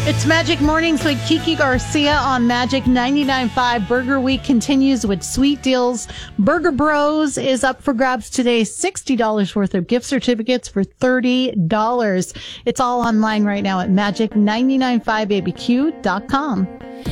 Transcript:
It's Magic Mornings with Kiki Garcia on Magic 99.5. Burger Week continues with sweet deals. Burger Bros is up for grabs today. $60 worth of gift certificates for $30. It's all online right now at magic995abq.com.